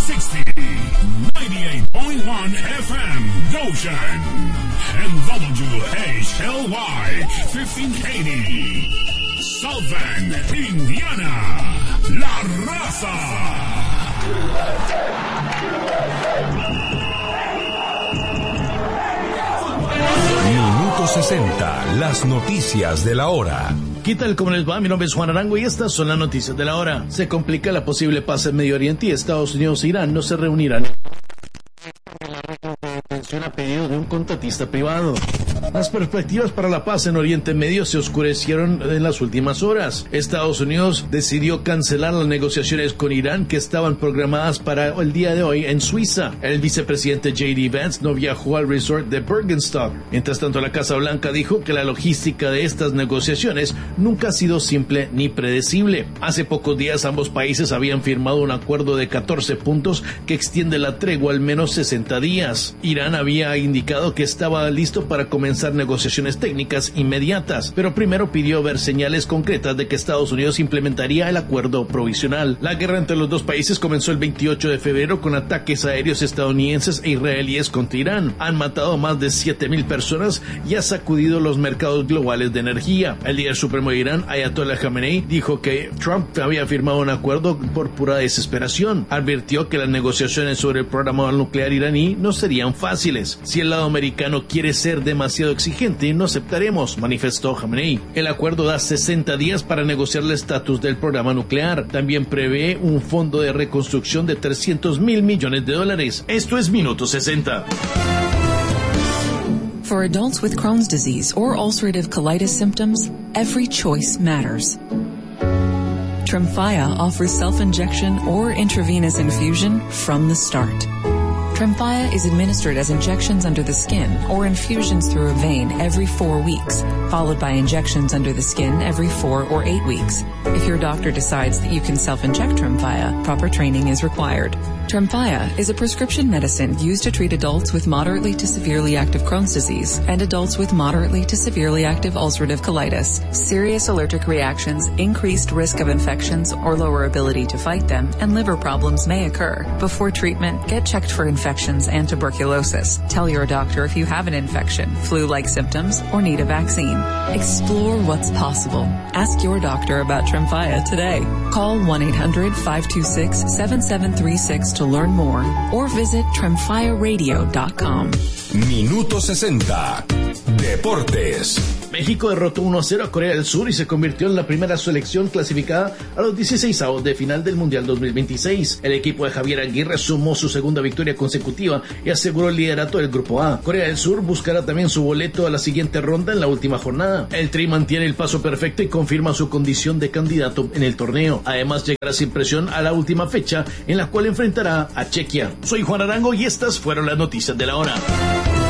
360, 98.1 FM, Goshen, and WHLY, 1580, South Bend, Indiana, La Raza. Minuto 60, las noticias de la hora. ¿Qué tal? ¿Cómo les va? Mi nombre es Juan Arango y estas son las noticias de la hora. Se complica la posible paz en Medio Oriente y Estados Unidos e Irán no se reunirán. A pedido de un contratista privado. Las perspectivas para la paz en Oriente Medio se oscurecieron en las últimas horas. Estados Unidos decidió cancelar las negociaciones con Irán que estaban programadas para el día de hoy en Suiza. El vicepresidente J.D. Vance no viajó al resort de Bergenstock. Mientras tanto, la Casa Blanca dijo que la logística de estas negociaciones nunca ha sido simple ni predecible. Hace pocos días ambos países habían firmado un acuerdo de 14 puntos que extiende la tregua al menos 60 días. Irán había indicado que estaba listo para comenzar negociaciones técnicas inmediatas, pero primero pidió ver señales concretas de que Estados Unidos implementaría el acuerdo provisional. La guerra entre los dos países comenzó el 28 de febrero con ataques aéreos estadounidenses e israelíes contra Irán. Han matado a más de 7,000 personas y ha sacudido los mercados globales de energía. El líder supremo de Irán, Ayatollah Khamenei, dijo que Trump había firmado un acuerdo por pura desesperación. Advirtió que las negociaciones sobre el programa nuclear iraní no serían fáciles. Si el lado americano quiere ser demasiado exigente, no aceptaremos, manifestó Khamenei. El acuerdo da 60 días para negociar el estatus del programa nuclear. También prevé un fondo de reconstrucción de $300,000 millones. Esto es Minuto 60. For adults with Crohn's disease or ulcerative colitis symptoms, every choice matters. Tremfya offers self-injection or intravenous infusion from the start. Tremfya is administered as injections under the skin or infusions through a vein every 4 weeks, followed by injections under the skin every 4 or 8 weeks. If your doctor decides that you can self-inject Tremfya, proper training is required. Tremfya is a prescription medicine used to treat adults with moderately to severely active Crohn's disease and adults with moderately to severely active ulcerative colitis. Serious allergic reactions, increased risk of infections or lower ability to fight them, and liver problems may occur. Before treatment, get checked for infections and tuberculosis. Tell your doctor if you have an infection, flu-like symptoms, or need a vaccine. Explore what's possible. Ask your doctor about Tremfya today. Call 1-800-526-7736 to learn more or visit tremfyaradio.com. Minuto 60. Deportes. México derrotó 1-0 a Corea del Sur y se convirtió en la primera selección clasificada a los 16avos de final del Mundial 2026. El equipo de Javier Aguirre sumó su segunda victoria consecutiva y aseguró el liderato del Grupo A. Corea del Sur buscará también su boleto a la siguiente ronda en la última jornada. El Tri mantiene el paso perfecto y confirma su condición de candidato en el torneo. Además, llegará sin presión a la última fecha en la cual enfrentará a Chequia. Soy Juan Arango y estas fueron las noticias de la hora.